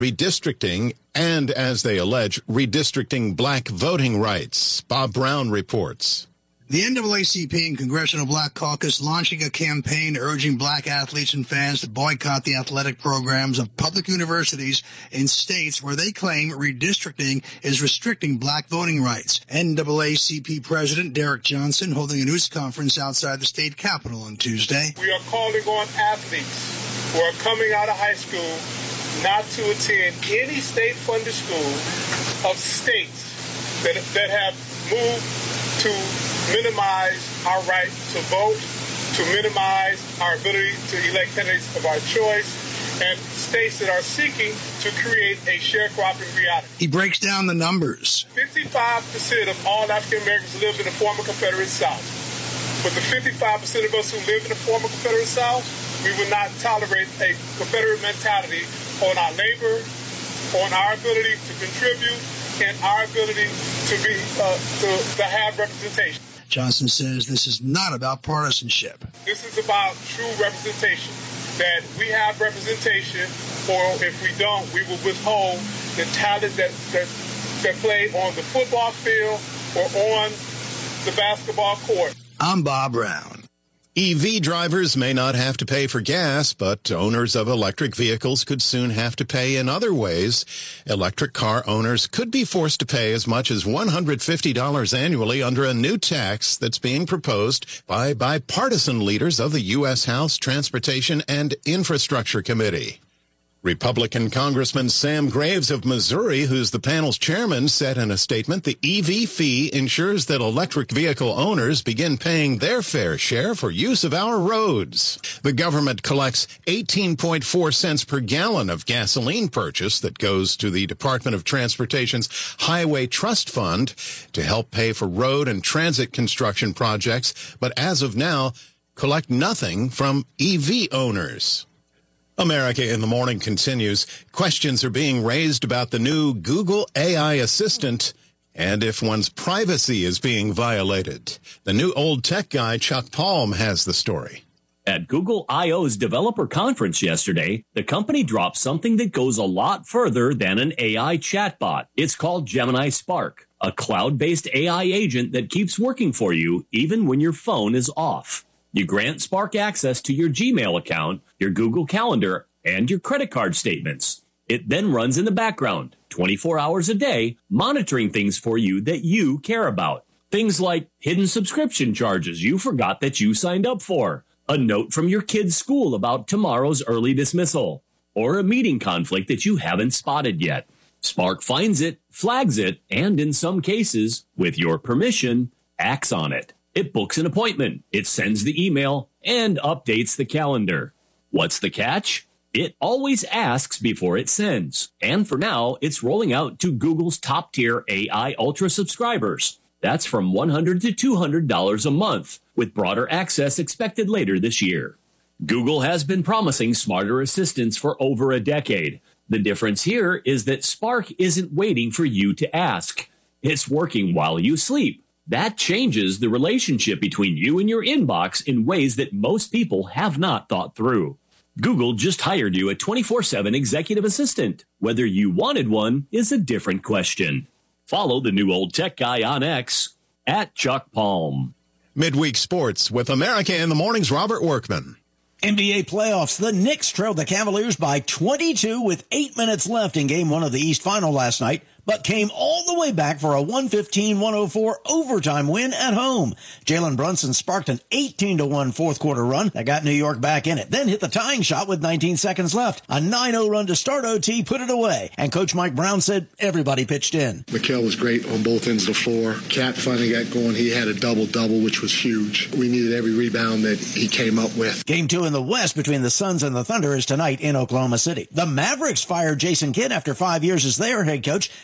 redistricting and, as they allege, redistricting black voting rights. Bob Brown reports. The NAACP and Congressional Black Caucus launching a campaign urging black athletes and fans to boycott the athletic programs of public universities in states where they claim redistricting is restricting black voting rights. NAACP President Derek Johnson holding a news conference outside the state capitol on Tuesday. We are calling on athletes who are coming out of high school not to attend any state-funded school of states that have moved to minimize our right to vote, to minimize our ability to elect candidates of our choice, and states that are seeking to create a sharecropping reality. He breaks down the numbers. 55% of all African Americans live in the former Confederate South. But the 55% of us who live in the former Confederate South, we will not tolerate a Confederate mentality on our labor, on our ability to contribute, and our ability to have representation. Johnson says this is not about partisanship. This is about true representation, that we have representation, or if we don't, we will withhold the talent that play on the football field or on the basketball court. I'm Bob Brown. EV drivers may not have to pay for gas, but owners of electric vehicles could soon have to pay in other ways. Electric car owners could be forced to pay as much as $150 annually under a new tax that's being proposed by bipartisan leaders of the U.S. House Transportation and Infrastructure Committee. Republican Congressman Sam Graves of Missouri, who's the panel's chairman, said in a statement the EV fee ensures that electric vehicle owners begin paying their fair share for use of our roads. The government collects 18.4 cents per gallon of gasoline purchase that goes to the Department of Transportation's Highway Trust Fund to help pay for road and transit construction projects, but as of now, collect nothing from EV owners. America in the Morning continues. Questions are being raised about the new Google AI assistant and if one's privacy is being violated. The new old tech guy, Chuck Palm, has the story. At Google I/O's developer conference yesterday, the company dropped something that goes a lot further than an AI chatbot. It's called Gemini Spark, a cloud-based AI agent that keeps working for you even when your phone is off. You grant Spark access to your Gmail account, your Google Calendar, and your credit card statements. It then runs in the background, 24 hours a day, monitoring things for you that you care about. Things like hidden subscription charges you forgot that you signed up for, a note from your kid's school about tomorrow's early dismissal, or a meeting conflict that you haven't spotted yet. Spark finds it, flags it, and in some cases, with your permission, acts on it. It books an appointment, it sends the email, and updates the calendar. What's the catch? It always asks before it sends. And for now, it's rolling out to Google's top-tier AI Ultra subscribers. That's from $100 to $200 a month, with broader access expected later this year. Google has been promising smarter assistants for over a decade. The difference here is that Spark isn't waiting for you to ask. It's working while you sleep. That changes the relationship between you and your inbox in ways that most people have not thought through. Google just hired you a 24/7 executive assistant. Whether you wanted one is a different question. Follow the new old tech guy on X at Chuck Palm. Midweek Sports with America in the Morning's Robert Workman. NBA playoffs. The Knicks trailed the Cavaliers by 22 with 8 minutes left in Game 1 of the East Final last night, but came all the way back for a 115-104 overtime win at home. Jalen Brunson sparked an 18-1 fourth quarter run that got New York back in it, then hit the tying shot with 19 seconds left. A 9-0 run to start OT put it away, and Coach Mike Brown said everybody pitched in. Mikal was great on both ends of the floor. Cat finally got going. He had a double-double, which was huge. We needed every rebound that he came up with. Game 2 in the West between the Suns and the Thunder is tonight in Oklahoma City. The Mavericks fired Jason Kidd after 5 years as their head coach.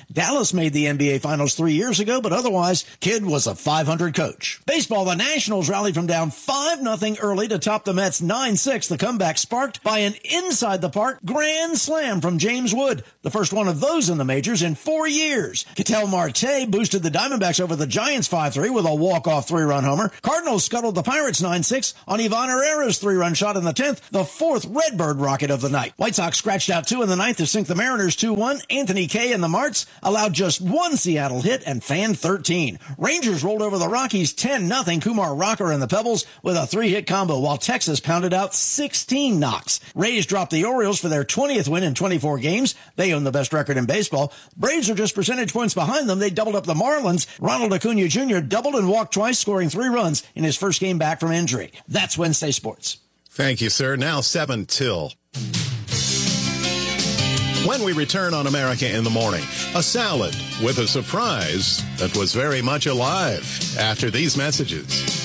Dallas made the NBA Finals 3 years ago, but otherwise, Kidd was a .500 coach. Baseball, the Nationals rallied from down 5-0 early to top the Mets 9-6. The comeback sparked by an inside-the-park grand slam from James Wood, the first one of those in the majors in 4 years. Ketel Marte boosted the Diamondbacks over the Giants 5-3 with a walk-off 3-run homer. Cardinals scuttled the Pirates 9-6 on Ivan Herrera's 3-run shot in the 10th, the fourth Redbird rocket of the night. White Sox scratched out 2 in the 9th to sink the Mariners 2-1. Anthony Kay and the Marts allowed just 1 Seattle hit and fanned 13. Rangers rolled over the Rockies 10-0. Kumar Rocker and the Pebbles with a 3-hit combo, while Texas pounded out 16 knocks. Rays dropped the Orioles for their 20th win in 24 games. They own the best record in baseball. Braves are just percentage points behind them. They doubled up the Marlins. Ronald Acuna Jr. doubled and walked twice, scoring 3 runs in his first game back from injury. That's Wednesday Sports. Thank you, sir. Now 7 till. When we return on America in the Morning, a salad with a surprise that was very much alive after these messages.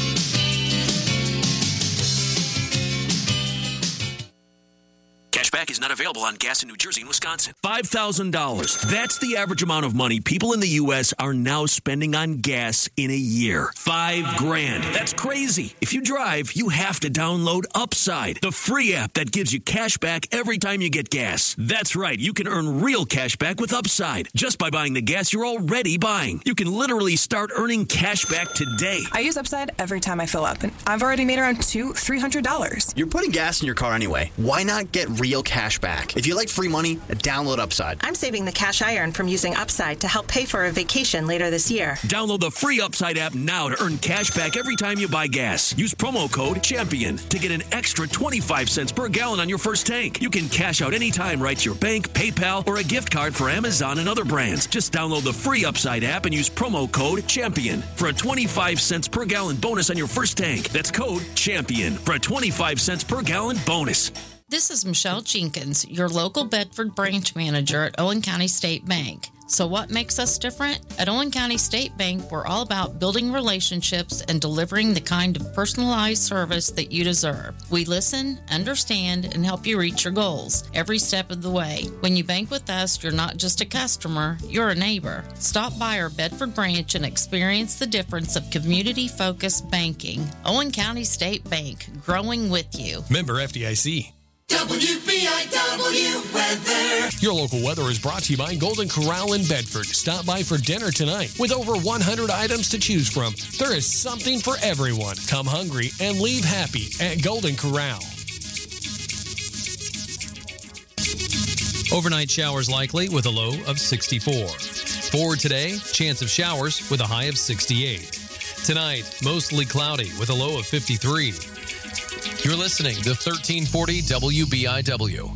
Cashback is not available on gas in New Jersey and Wisconsin. $5,000. That's the average amount of money people in the U.S. are now spending on gas in a year. $5,000. That's crazy. If you drive, you have to download Upside, the free app that gives you cash back every time you get gas. That's right. You can earn real cash back with Upside just by buying the gas you're already buying. You can literally start earning cash back today. I use Upside every time I fill up, and I've already made around $300. You're putting gas in your car anyway. Why not get real cash back? If you like free money, download Upside. I'm saving the cash I earn from using Upside to help pay for a vacation later this year. Download the free Upside app now to earn cash back every time you buy gas. Use promo code CHAMPION to get an extra 25 cents per gallon on your first tank. You can cash out anytime right to your bank, PayPal, or a gift card for Amazon and other brands. Just download the free Upside app and use promo code CHAMPION for a 25 cents per gallon bonus on your first tank. That's code CHAMPION for a 25 cents per gallon bonus. This is Michelle Jenkins, your local Bedford branch manager at Owen County State Bank. So what makes us different? At Owen County State Bank, we're all about building relationships and delivering the kind of personalized service that you deserve. We listen, understand, and help you reach your goals every step of the way. When you bank with us, you're not just a customer, you're a neighbor. Stop by our Bedford branch and experience the difference of community-focused banking. Owen County State Bank, growing with you. Member FDIC. WBIW weather. Your local weather is brought to you by Golden Corral in Bedford. Stop by for dinner tonight. With over 100 items to choose from, there is something for everyone. Come hungry and leave happy at Golden Corral. Overnight showers likely with a low of 64. For today, chance of showers with a high of 68. Tonight, mostly cloudy with a low of 53. You're listening to 1340 WBIW.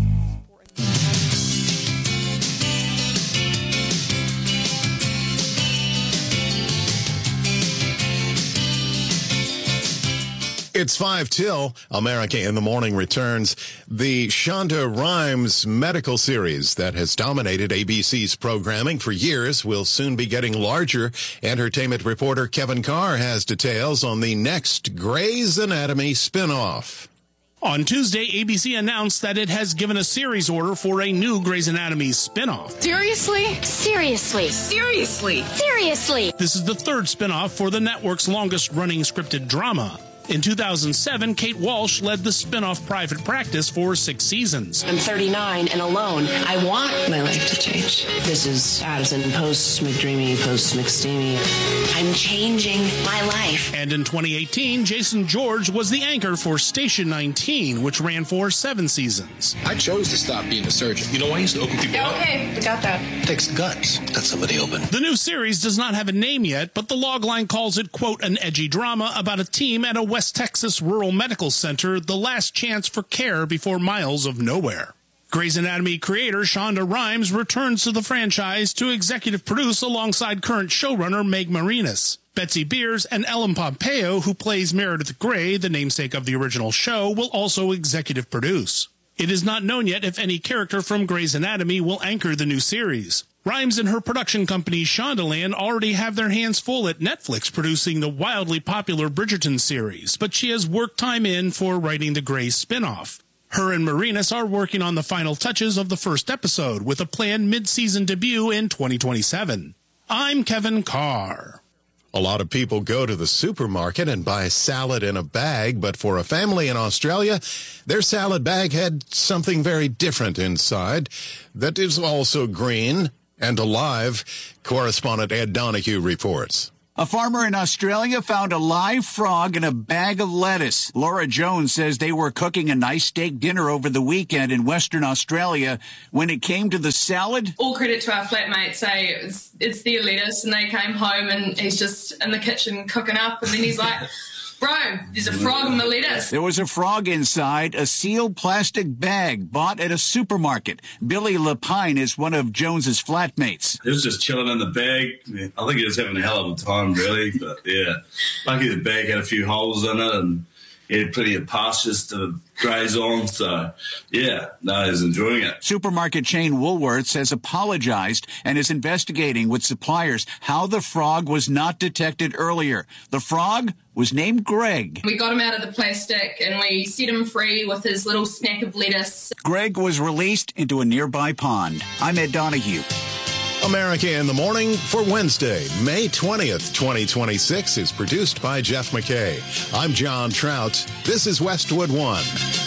It's 5 till. America in the Morning returns. The Shonda Rhimes medical series that has dominated ABC's programming for years will soon be getting larger. Entertainment reporter Kevin Carr has details on the next Grey's Anatomy spinoff. On Tuesday, ABC announced that it has given a series order for a new Grey's Anatomy spinoff. Seriously? Seriously. Seriously. Seriously. This is the third spinoff for the network's longest-running scripted drama. In 2007, Kate Walsh led the spinoff Private Practice for 6 seasons. I'm 39 and alone. I want my life to change. This is Addison post-McDreamy, post-McSteamy. I'm changing my life. And in 2018, Jason George was the anchor for Station 19, which ran for 7 seasons. I chose to stop being a surgeon. You know, I used to open people up. Okay, we got that. It takes guts. Got somebody open. The new series does not have a name yet, but the logline calls it, quote, an edgy drama about a team at a West Texas Rural Medical Center, the last chance for care before miles of nowhere. Grey's Anatomy creator Shonda Rhimes returns to the franchise to executive produce alongside current showrunner Meg Marinas. Betsy Beers and Ellen Pompeo, who plays Meredith Grey, the namesake of the original show, will also executive produce. It is not known yet if any character from Grey's Anatomy will anchor the new series. Rhimes and her production company Shondaland already have their hands full at Netflix producing the wildly popular Bridgerton series, but she has worked time in for writing the Grey spinoff. Her and Marinas are working on the final touches of the first episode with a planned mid-season debut in 2027. I'm Kevin Carr. A lot of people go to the supermarket and buy salad in a bag, but for a family in Australia, their salad bag had something very different inside that is also green and alive. Correspondent Ed Donahue reports. A farmer in Australia found a live frog in a bag of lettuce. Laura Jones says they were cooking a nice steak dinner over the weekend in Western Australia. When it came to the salad... All credit to our flatmates, it's their lettuce, and they came home and he's just in the kitchen cooking up, and then he's like... Bro, there's a frog in the lettuce. There was a frog inside a sealed plastic bag bought at a supermarket. Billy Lapine is one of Jones's flatmates. He was just chilling in the bag. I think he was having a hell of a time, really. But, yeah, lucky the bag had a few holes in it and he had plenty of pastures to graze on. So, yeah, no, he was enjoying it. Supermarket chain Woolworths has apologized and is investigating with suppliers how the frog was not detected earlier. The frog was named Greg. We got him out of the plastic and we set him free with his little snack of lettuce. Greg was released into a nearby pond. I'm Ed Donahue. America in the Morning for Wednesday, May 20th, 2026 is produced by Jeff McKay. I'm John Trout. This is Westwood One.